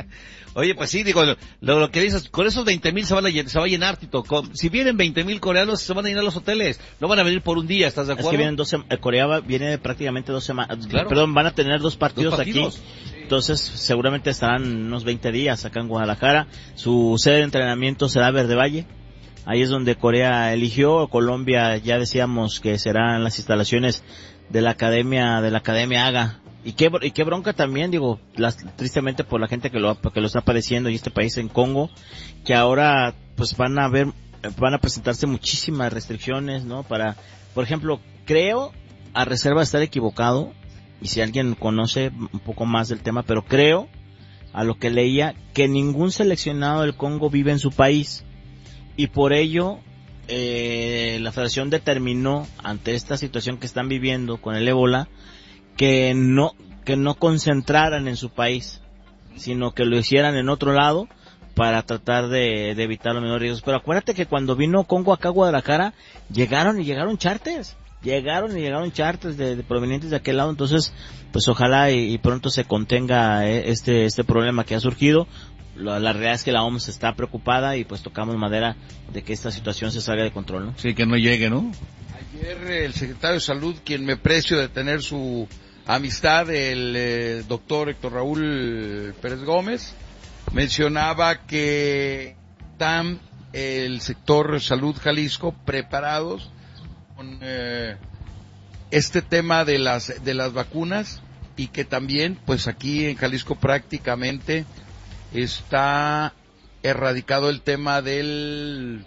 Oye, pues sí, digo, lo que dices, con esos 20,000 se va a llenar, Tito. Si vienen 20,000 coreanos, se van a llenar los hoteles. No van a venir por un día, ¿estás de acuerdo? Es que vienen Corea viene prácticamente 2 semanas. Claro. Perdón, van a tener dos partidos aquí. Sí. Entonces, seguramente estarán unos 20 días acá en Guadalajara. Su sede de entrenamiento será Verde Valle. Ahí es donde Corea eligió. Colombia, ya decíamos que serán las instalaciones de la Academia AGA. Y qué bronca también, digo, tristemente por la gente que lo está padeciendo y este país en Congo, que ahora pues van a presentarse muchísimas restricciones, ¿no? Por ejemplo, creo, a reserva de estar equivocado, y si alguien conoce un poco más del tema, pero creo, a lo que leía, que ningún seleccionado del Congo vive en su país, y por ello la federación determinó, ante esta situación que están viviendo con el ébola, que no concentraran en su país, sino que lo hicieran en otro lado para tratar de evitar los menores riesgos. Pero acuérdate que cuando vino Congo acá a Guadalajara, llegaron charters de provenientes de aquel lado. Entonces, pues ojalá y pronto se contenga este problema que ha surgido. La realidad es que la OMS está preocupada y pues tocamos madera de que esta situación se salga de control, ¿no? Sí, que no llegue, ¿no? Ayer el secretario de Salud, quien me precio de tener su amistad, el doctor Héctor Raúl Pérez Gómez, mencionaba que están el sector salud Jalisco preparados con este tema de las vacunas, y que también pues aquí en Jalisco prácticamente está erradicado el tema del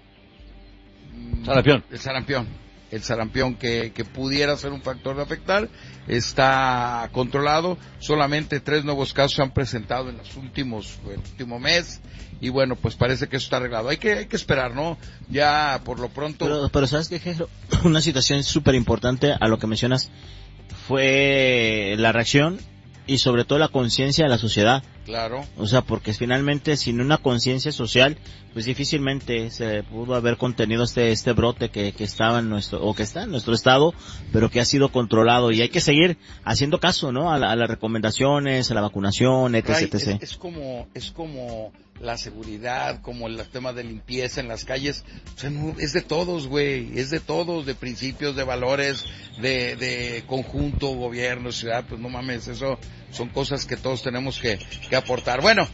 sarampión que pudiera ser un factor de afectar. Está controlado, solamente 3 nuevos casos se han presentado en el último mes, y bueno, pues parece que eso está arreglado. Hay que esperar, ¿no? Ya por lo pronto. Pero ¿sabes qué, Jesús? Una situación súper importante a lo que mencionas fue la reacción y sobre todo la conciencia de la sociedad. Claro. O sea, porque finalmente sin una conciencia social, pues difícilmente se pudo haber contenido este brote que estaba que está en nuestro estado, pero que ha sido controlado, y hay que seguir haciendo caso, ¿no? A las recomendaciones, a la vacunación, etc. Es como la seguridad, como el tema de limpieza en las calles. O sea, no, es de todos, güey, es de todos, de principios, de valores, de conjunto, gobierno, ciudad. Pues no mames, eso son cosas que todos tenemos que aportar. Bueno,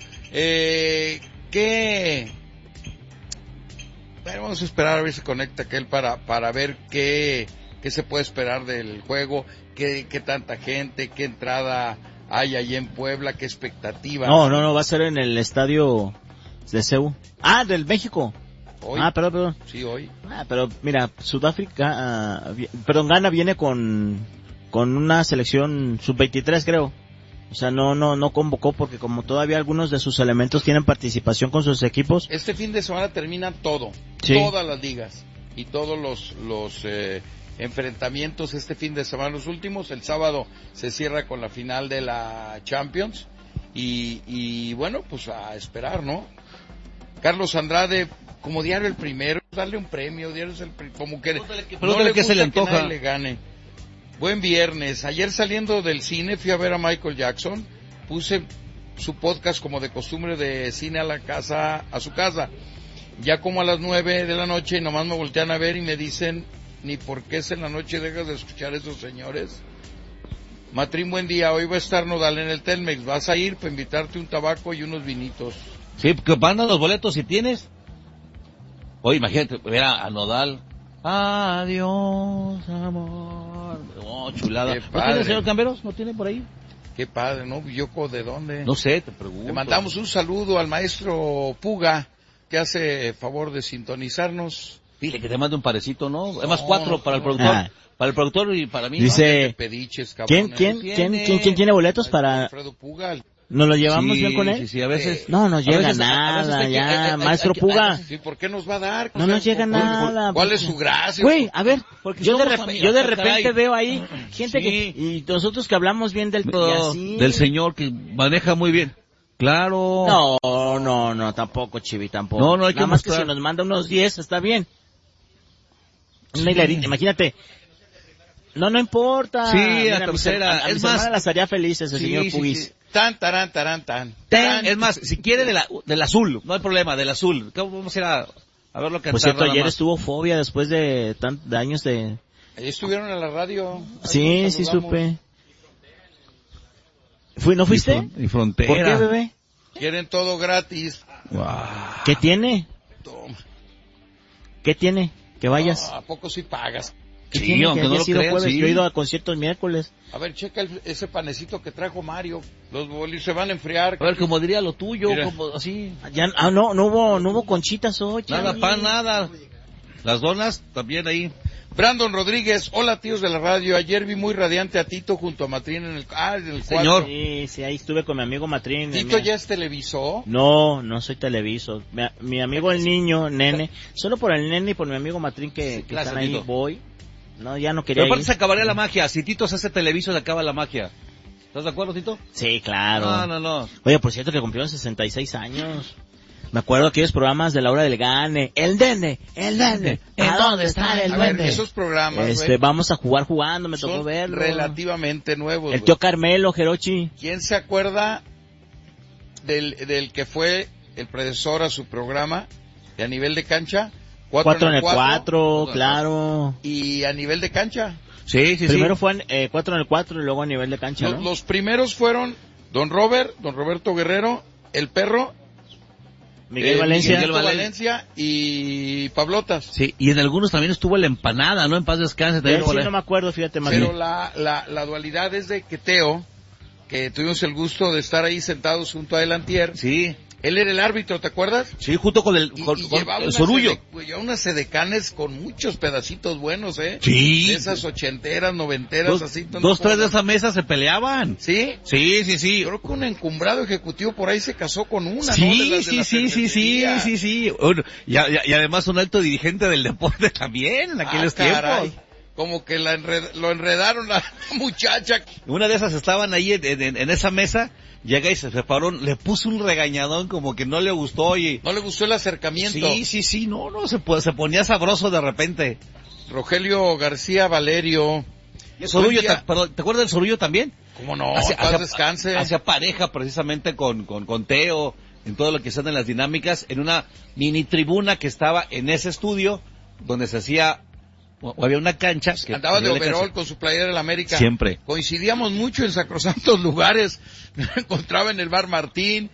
vamos a esperar a ver si conecta aquel para ver qué se puede esperar del juego, qué tanta gente, qué entrada hay allí en Puebla, qué expectativa. No, va a ser en el estadio de CEU. Del México. Hoy. Perdón. Sí, hoy. Pero mira, Ghana viene con una selección sub-23, creo. O sea, no convocó porque como todavía algunos de sus elementos tienen participación con sus equipos. Este fin de semana termina todo, sí. Todas las ligas y todos los enfrentamientos este fin de semana, los últimos. El sábado se cierra con la final de la Champions y bueno, pues a esperar, ¿no? Carlos Andrade, como diario el primero, darle un premio, diario es como que no le gusta se le antoja que nadie le gane. Buen viernes. Ayer saliendo del cine fui a ver a Michael Jackson. Puse su podcast como de costumbre de cine a su casa. Ya como a las 9 de la noche y nomás me voltean a ver y me dicen, ni por qué es en la noche dejas de escuchar a esos señores. Matrín, buen día. Hoy va a estar Nodal en el Telmex. Vas a ir para invitarte un tabaco y unos vinitos. Sí, que van a los boletos si tienes. Oye, imagínate, ver a Nodal. Adiós, amor. Oh, chulada. Qué ¿No padre. tiene el señor Camberos? ¿No tiene por ahí? Qué padre, ¿no? ¿Yoko de dónde? No sé, te pregunto. Le mandamos un saludo al maestro Puga, que hace favor de sintonizarnos. Dile que te mande un parecito, ¿no? Además 4 para el productor. Para el productor y para mí. Dice, ¿no? Pediches, ¿quién tiene boletos para...? Alfredo Puga. ¿Nos lo llevamos bien con él? Sí, a veces. No nos llega veces, nada, ya, maestro Puga. Sí, ¿por qué nos va a dar? No nos llega nada. ¿Cuál es su gracia? Güey, a ver, Porque yo de somos repente caray. veo ahí gente Sí. y nosotros que hablamos bien del Del señor que maneja muy bien. Claro. No, tampoco, Chivi, tampoco. No, hay que nada más que mostrar. si nos manda unos 10, está bien. Una hilarita, imagínate. No importa. Sí, Mira, la tercera. A Es mis más, hermanas las haría felices el señor Pugis. Sí. Tan, tarán, tarán, tan. Es más, si quiere del azul, no hay problema, del azul. Vamos a ir a verlo cantar. Por cierto, nada ayer más. estuvo Fobia después de años de... Ahí estuvieron en la radio. Sí, Ahí sí saludamos. supe. ¿No fuiste? Y Frontera. ¿Por qué, bebé? Quieren todo gratis. Wow. ¿Qué tiene? Toma. ¿Qué tiene? Que vayas. ¿A poco sí pagas? ¿Qué Sí, tiene? aunque Que no haya lo sido creas, jueves. sí. Yo he ido a conciertos miércoles. A ver, checa ese panecito que trajo Mario. Los bolis se van a enfriar. A ver, como diría lo tuyo, Mira. como así. No hubo conchitas hoy. Nada, Charlie. pan, nada. Las donas también ahí. Brandon Rodríguez, hola tíos de la radio. Ayer vi muy radiante a Tito junto a Matrín en el cuadro. Señor. Sí, ahí estuve con mi amigo Matrín. ¿Tito ya es televisó? No soy televiso. Mi amigo el niño, nene, solo por el nene y por mi amigo Matrín que Gracias, están ahí, Tito. voy. No, ya no quería Pero aparte ir. se acabaría la magia. Si Tito se hace televiso, se acaba la magia. ¿Estás de acuerdo, Tito? Sí, claro. No. Oye, por cierto que cumplieron 66 años. Me acuerdo de aquellos programas de la hora del Gane. El Dene. ¿A dónde está el A ver, duende? esos programas, güey, Vamos a jugar jugando, me tocó son verlo. relativamente nuevos. El güey. tío Carmelo, Jerochi. ¿Quién se acuerda del que fue el predecesor a su programa de a nivel de cancha? 4 en el 4, claro. Y a nivel de cancha. Sí. Primero fue 4 en el 4 y luego a nivel de cancha, ¿no? Los primeros fueron Don Roberto Guerrero, El Perro, Miguel Valencia. Miguel Valencia y Pablotas. Sí, y en algunos también estuvo la empanada, ¿no? En paz descanse. También por Sí, ahí. no me acuerdo, fíjate, más Pero bien. la dualidad es de que Teo, que tuvimos el gusto de estar ahí sentados junto a Delantier, Sí, él era el árbitro, ¿te acuerdas? sí, junto con Y con llevaba el unas Sorullo. llevaba unas sedecanes con muchos pedacitos buenos, ¿eh? Sí. De esas ochenteras, noventeras, así. Tres de esa mesa se peleaban. ¿Sí? Sí. Creo que un encumbrado ejecutivo por ahí se casó con una, ¿no? De Sí, las de la cervecería. sí. Bueno, y además un alto dirigente del deporte también en aquellos Caray. tiempos. Como que lo enredaron la muchacha. Una de esas estaban ahí en esa mesa, llega y se separó, le puso un regañadón como que no le gustó y... No le gustó el acercamiento. Sí, no, se ponía sabroso de repente. Rogelio García Valerio. Sorullo, Buen día. ¿te acuerdas del Sorullo también? ¿Cómo no? Paz descanse. Hacía pareja precisamente con Teo, en todo lo que se en las dinámicas, en una mini tribuna que estaba en ese estudio, donde se hacía, o había una cancha. Que andaba de overol con su playera del América. Siempre. Coincidíamos mucho en sacrosantos lugares. Me encontraba en el bar Martín,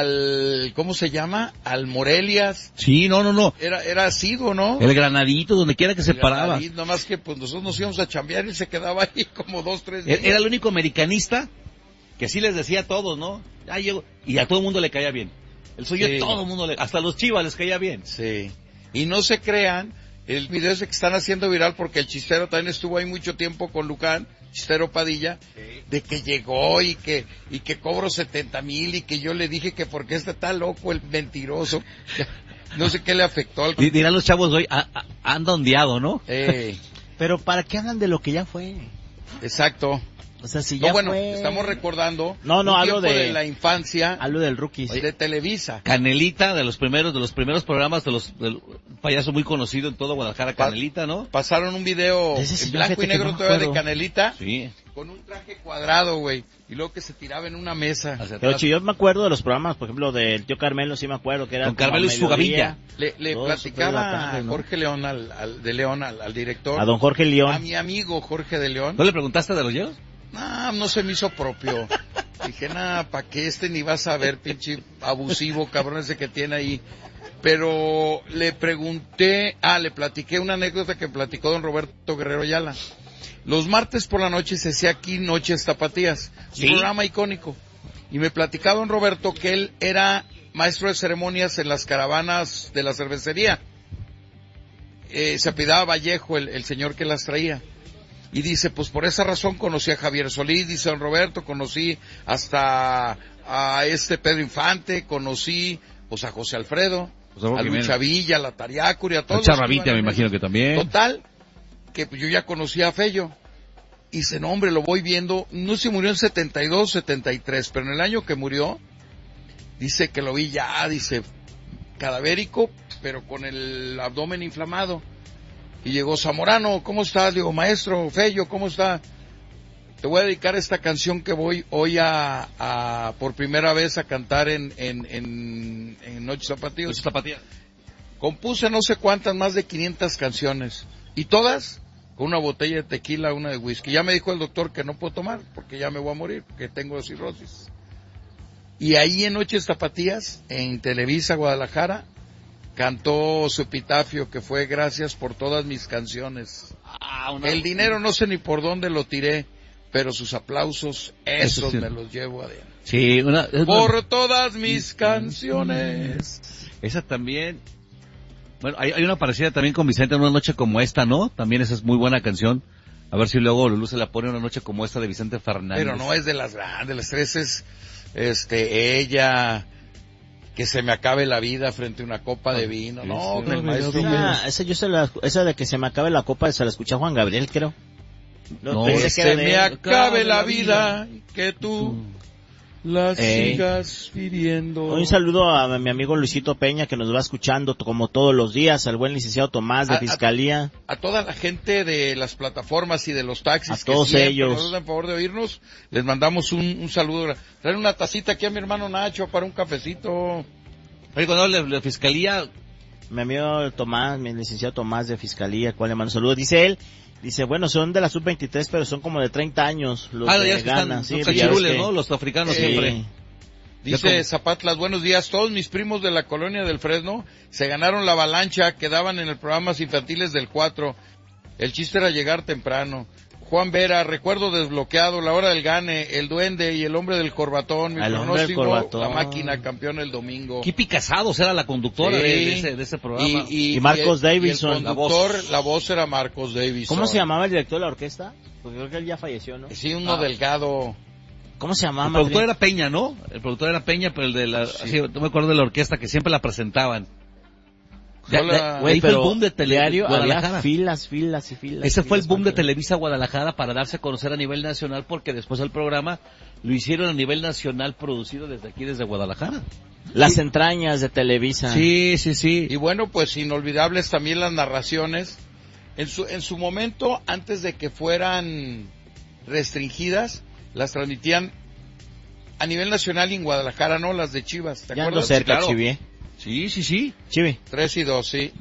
¿cómo se llama? Al Morelias. Sí, no. Era asiduo, ¿no? El Granadito, donde quiera que se paraba. Nada más que pues nosotros nos íbamos a chambear y él se quedaba ahí como 2-3 días. Era el único americanista que sí les decía a todos, ¿no? Y a todo el mundo le caía bien. El suyo Sí. todo el mundo, hasta los Chivas les caía bien. Sí. Y no se crean, el video ese que están haciendo viral, porque el Chistero también estuvo ahí mucho tiempo con Lucán, Chistero Padilla, de que llegó y que cobro 70,000 y que yo le dije que porque está loco el mentiroso. No sé qué le afectó al... Dirán los chavos hoy, anda ondeado, ¿no? Pero ¿para qué hablan de lo que ya fue? Exacto. O sea, si ya No, bueno, fue... estamos recordando No, un hablo tiempo de la infancia Hablo del Rookies. de Televisa. Canelita, de los primeros programas del payaso muy conocido en todo Guadalajara, Canelita, ¿no? Pasaron un video Ese sí, en blanco fíjate y que negro no me todavía de acuerdo. Canelita, Sí. con un traje cuadrado, güey, y luego que se tiraba en una mesa. Hacia Pero atrás. si yo me acuerdo de los programas, por ejemplo, del tío Carmelo, sí me acuerdo que era Con como Carmelo a y su mediodía. gavilla. Le Dos, platicaba tres de la tarde, ¿no? a Jorge León, al director, A don Jorge a León. mi amigo Jorge de León. ¿No le preguntaste de los hielos? No se me hizo propio. Dije, ¿para qué ni vas a ver, pinche abusivo, cabrón ese que tiene ahí? Pero le pregunté, le platiqué una anécdota que platicó don Roberto Guerrero Ayala. Los martes por la noche se hacía aquí Noches Tapatías, Sí. un programa icónico. Y me platicaba don Roberto que él era maestro de ceremonias en las caravanas de la cervecería. Se apellidaba Vallejo, el señor que las traía. Y dice, pues por esa razón conocí a Javier Solís, dice don Roberto, conocí hasta a Pedro Infante, conocí pues a José Alfredo, a Lucha Villa, a la Tariácuri, a todos. Charravita, me imagino que también. Total, que pues yo ya conocía a Fello. Y dice, no hombre, lo voy viendo, no sé si murió en 72, 73, pero en el año que murió, dice que lo vi ya, dice, cadavérico, pero con el abdomen inflamado. y llegó Zamorano, ¿cómo estás? Digo, maestro Fello, ¿cómo está? Te voy a dedicar esta canción que voy hoy a por primera vez a cantar en Noches Zapatillas. Noches Zapatillas. Compuse no sé cuántas, más de 500 canciones, y todas con una botella de tequila, una de whisky. Ya me dijo el doctor que no puedo tomar, porque ya me voy a morir, porque tengo cirrosis. Y ahí en Noches Zapatillas, en Televisa, Guadalajara, cantó su epitafio, que fue: gracias por todas mis canciones. El dinero no sé ni por dónde lo tiré, pero sus aplausos, esos sí me los llevo adentro. Sí, por todas mis canciones. Esa también. Bueno, hay una parecida también con Vicente, Una noche como esta, ¿no? También esa es muy buena canción. A ver si luego Lulú se la pone, Una noche como esta de Vicente Fernández. Pero no es de las grandes, las tres es, ella, que se me acabe la vida frente a una copa de vino. No, sí, el maestro. Esa de que se me acabe la copa se la escuché a Juan Gabriel, creo. No, que se me acabe la vida y que tú la sigas viviendo. Un saludo a mi amigo Luisito Peña, que nos va escuchando como todos los días, al buen licenciado Tomás de Fiscalía. A toda la gente de las plataformas y de los taxis, a todos que ellos nos dan favor de oírnos, les mandamos un saludo. Traen una tacita aquí a mi hermano Nacho para un cafecito. Oye, cuando hablo de Fiscalía, mi amigo Tomás, mi licenciado Tomás de Fiscalía, cual le mando saludos, dice él. Dice, bueno, son de la sub-23, pero son como de 30 años los ya que ganan. Sí, cachirules, ¿no? Los africanos siempre. Dice Zapatlas, buenos días. Todos mis primos de la colonia del Fresno se ganaron la avalancha que daban en el programas infantiles del 4. El chiste era llegar temprano. Juan Vera, recuerdo desbloqueado, La Hora del Gane, El Duende y El Hombre del Corbatón. Mi pronóstico, La Máquina, campeón el domingo. Kipi Casados era la conductora de ese programa. Y Marcos Davidson. Y el conductor, la voz era Marcos Davidson. ¿Cómo se llamaba el director de la orquesta? Porque creo que él ya falleció, ¿no? Sí, uno delgado. ¿Cómo se llamaba? El productor era Peña, ¿no? El productor era Peña, pero el de la... Sí, no me acuerdo de la orquesta, que siempre la presentaban. Güey, fue el boom de Televisa Guadalajara. Filas. Ese fue el boom de Televisa Guadalajara para darse a conocer a nivel nacional, porque después el programa lo hicieron a nivel nacional, producido desde aquí, desde Guadalajara. Las entrañas de Televisa. Sí. Y bueno, pues inolvidables también las narraciones. En su momento, antes de que fueran restringidas, las transmitían a nivel nacional y en Guadalajara, ¿no? Las de Chivas, ¿te acuerdas? Ya ando cerca, claro. Chivi. Sí. Chivi. 3-2, sí.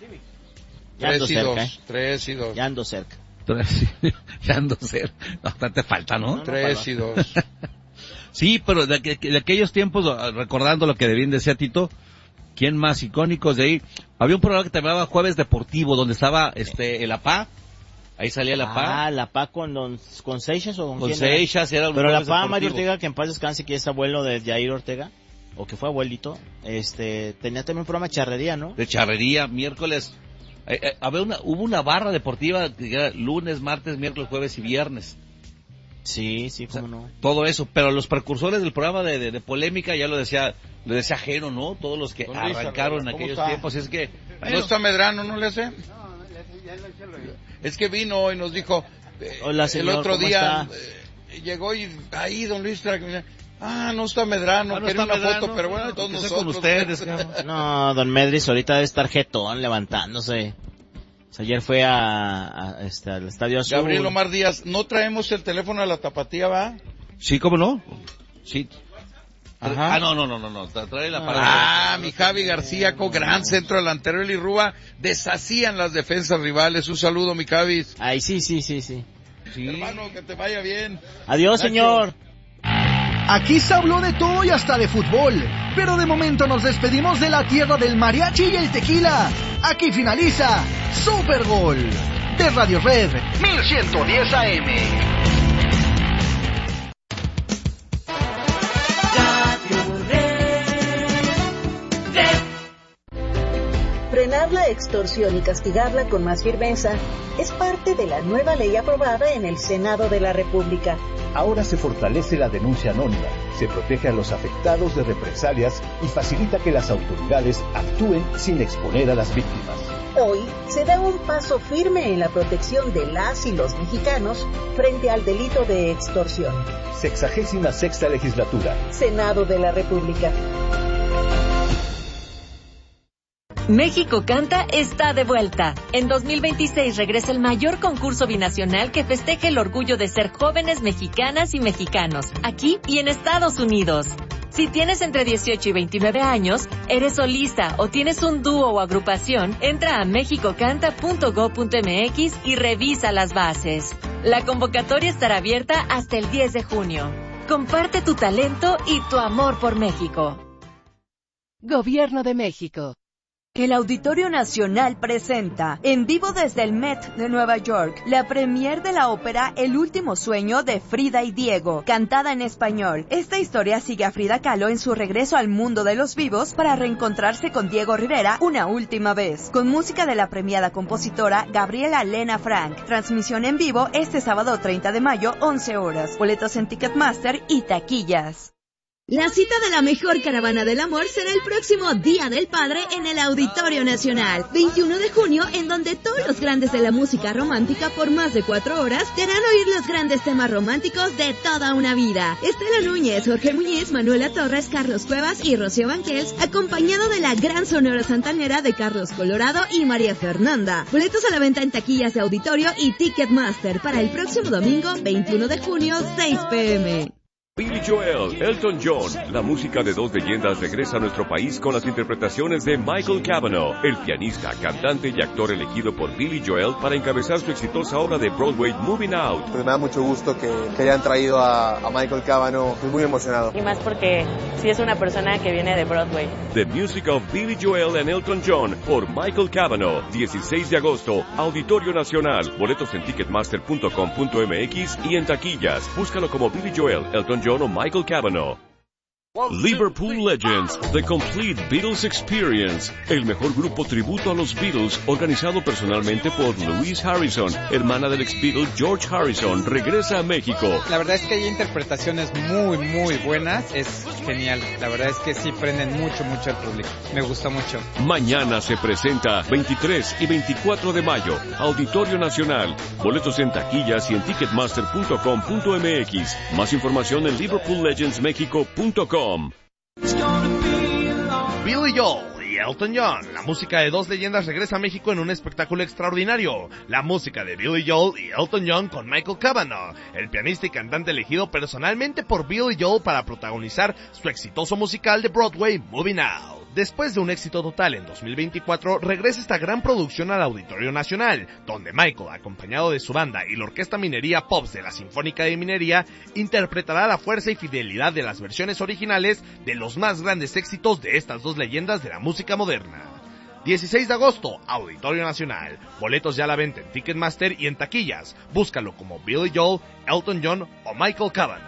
3-2. Ya ando cerca. Ya ando cerca. No, te falta, ¿no? 3-2. Sí, pero de aquellos tiempos, recordando lo que bien decía Tito, ¿quién más icónicos de ahí? Había un programa que se llamaba Jueves Deportivo, donde estaba el APA. Ahí salía la PA. La PA con Seixas o con Seixas era un. Pero la PA, Mario Ortega, que en paz descanse, que es abuelo de Jair Ortega, o que fue abuelito, tenía también un programa de charrería, ¿no? De charrería, miércoles. Hubo una barra deportiva que era lunes, martes, miércoles, jueves y viernes. Sí, cómo no. Todo eso, pero los precursores del programa de polémica, ya lo decía Jero, ¿no? Todos los que arrancaron en aquellos tiempos, es que... ¿No está Medrano, no le hace? Es que vino y nos dijo, hola, señor, el otro día llegó y ahí don Luis no está Medrano, quería una foto, pero bueno, todos nosotros. Con ustedes, no, don Medris ahorita debe estar jetón levantándose. O sea, ayer fue al Estadio Azul. Gabriel Omar Díaz, ¿no traemos el teléfono a la tapatía, va? Sí, ¿cómo no? Sí. Ajá. No. Trae la palabra. Mi Javi García, con gran centro delantero, él y Rúa deshacían las defensas rivales. Un saludo, mi Javi. Ay, sí. Hermano, que te vaya bien. Adiós, Nacho. Señor. Aquí se habló de todo y hasta de fútbol, pero de momento nos despedimos de la tierra del mariachi y el tequila. Aquí finaliza Super Gol de Radio Red 1110 AM. Frenar la extorsión y castigarla con más firmeza es parte de la nueva ley aprobada en el Senado de la República. Ahora se fortalece la denuncia anónima, se protege a los afectados de represalias y facilita que las autoridades actúen sin exponer a las víctimas. Hoy se da un paso firme en la protección de las y los mexicanos frente al delito de extorsión. 66ª legislatura. Senado de la República. México Canta está de vuelta. En 2026 regresa el mayor concurso binacional que festeja el orgullo de ser jóvenes mexicanas y mexicanos, aquí y en Estados Unidos. Si tienes entre 18 y 29 años, eres solista o tienes un dúo o agrupación, entra a mexicocanta.go.mx y revisa las bases. La convocatoria estará abierta hasta el 10 de junio. Comparte tu talento y tu amor por México. Gobierno de México. El Auditorio Nacional presenta, en vivo desde el Met de Nueva York, la premier de la ópera El último sueño de Frida y Diego, cantada en español. Esta historia sigue a Frida Kahlo en su regreso al mundo de los vivos para reencontrarse con Diego Rivera una última vez, con música de la premiada compositora Gabriela Lena Frank. Transmisión en vivo este sábado 30 de mayo, 11 horas. Boletos en Ticketmaster y taquillas. La cita de la mejor caravana del amor será el próximo Día del Padre en el Auditorio Nacional, 21 de junio, en donde todos los grandes de la música romántica por más de 4 horas te harán oír los grandes temas románticos de toda una vida. Estela Núñez, Jorge Muñiz, Manuela Torres, Carlos Cuevas y Rocío Banquels, acompañado de la gran sonora santanera de Carlos Colorado y María Fernanda. Boletos a la venta en taquillas de Auditorio y Ticketmaster para el próximo domingo, 21 de junio, 6 p.m. Billy Joel, Elton John, la música de dos leyendas regresa a nuestro país con las interpretaciones de Michael Cavanaugh, el pianista, cantante y actor elegido por Billy Joel para encabezar su exitosa obra de Broadway Moving Out. Pues me da mucho gusto que hayan traído a Michael Cavanaugh, estoy muy emocionado. Y más porque sí es una persona que viene de Broadway. The Music of Billy Joel and Elton John por Michael Cavanaugh, 16 de agosto, Auditorio Nacional, boletos en ticketmaster.com.mx y en taquillas. Búscalo como Billy Joel, Elton John o Michael Cavanaugh. Liverpool Legends, The Complete Beatles Experience, el mejor grupo tributo a los Beatles, organizado personalmente por Louise Harrison, hermana del ex Beatle George Harrison, regresa a México. La verdad es que hay interpretaciones muy buenas, es genial, la verdad es que sí prenden mucho al público, me gustó mucho. Mañana se presenta 23 y 24 de mayo, Auditorio Nacional, boletos en taquillas y en ticketmaster.com.mx, más información en liverpoollegendsmexico.com. Billy Joel y Elton John, la música de dos leyendas regresa a México en un espectáculo extraordinario. La música de Billy Joel y Elton John con Michael Cavanaugh, el pianista y cantante elegido personalmente por Billy Joel para protagonizar su exitoso musical de Broadway Moving Out. Después de un éxito total en 2024, regresa esta gran producción al Auditorio Nacional, donde Michael, acompañado de su banda y la Orquesta Minería Pops de la Sinfónica de Minería, interpretará la fuerza y fidelidad de las versiones originales de los más grandes éxitos de estas dos leyendas de la música moderna. 16 de agosto, Auditorio Nacional. Boletos ya a la venta en Ticketmaster y en taquillas. Búscalo como Billy Joel, Elton John o Michael Cavanaugh.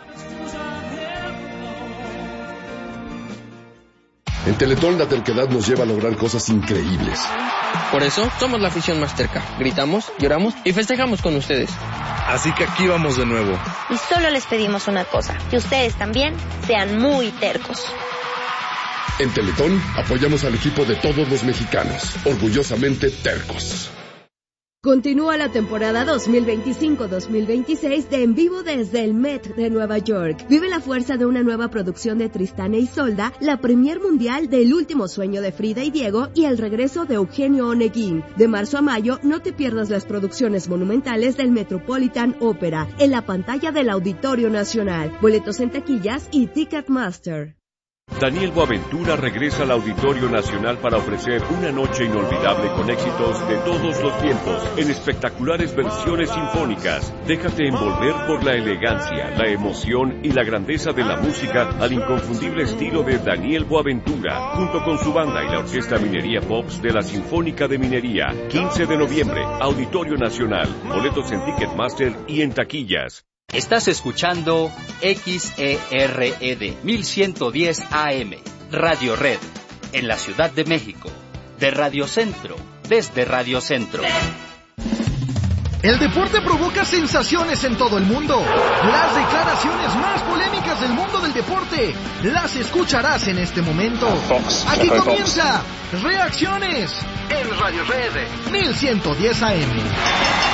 En Teletón la terquedad nos lleva a lograr cosas increíbles. Por eso somos la afición más terca. Gritamos, lloramos y festejamos con ustedes. Así que aquí vamos de nuevo. Y solo les pedimos una cosa, que ustedes también sean muy tercos. En Teletón apoyamos al equipo de todos los mexicanos, orgullosamente tercos. Continúa la temporada 2025-2026 de En Vivo desde el Met de Nueva York. Vive la fuerza de una nueva producción de Tristán e Isolda, la premier mundial del último sueño de Frida y Diego y el regreso de Eugenio Oneguín. De marzo a mayo, no te pierdas las producciones monumentales del Metropolitan Opera en la pantalla del Auditorio Nacional. Boletos en taquillas y Ticketmaster. Daniel Boaventura regresa al Auditorio Nacional para ofrecer una noche inolvidable con éxitos de todos los tiempos, en espectaculares versiones sinfónicas. Déjate envolver por la elegancia, la emoción y la grandeza de la música al inconfundible estilo de Daniel Boaventura, junto con su banda y la Orquesta Minería Pops de la Sinfónica de Minería. 15 de noviembre, Auditorio Nacional. Boletos en Ticketmaster y en taquillas. Estás escuchando XERED 1110 AM, Radio Red, en la Ciudad de México, de Radio Centro, desde Radio Centro. El deporte provoca sensaciones en todo el mundo. Las declaraciones más polémicas del mundo del deporte las escucharás en este momento. Aquí comienza Reacciones en Radio Red 1110 AM.